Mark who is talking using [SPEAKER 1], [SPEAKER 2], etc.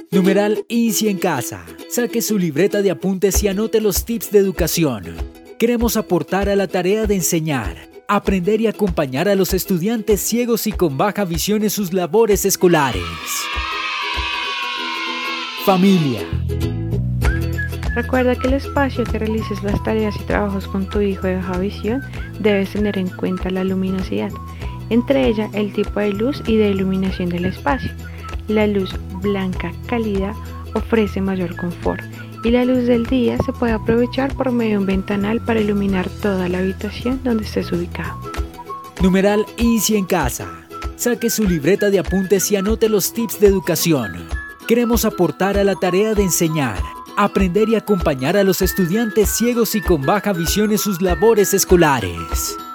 [SPEAKER 1] Numeral INSI en casa. Saque su libreta de apuntes y anote los tips de educación. Queremos aportar a la tarea de enseñar, aprender y acompañar a los estudiantes ciegos y con baja visión en sus labores escolares. Familia.
[SPEAKER 2] Recuerda que el espacio que realices las tareas y trabajos con tu hijo de baja visión debes tener en cuenta la luminosidad, entre ella el tipo de luz y de iluminación del espacio. La luz blanca cálida ofrece mayor confort y la luz del día se puede aprovechar por medio de un ventanal para iluminar toda la habitación donde estés ubicado.
[SPEAKER 1] Numeral INSI en casa. Saque su libreta de apuntes y anote los tips de educación. Queremos aportar a la tarea de enseñar, aprender y acompañar a los estudiantes ciegos y con baja visión en sus labores escolares.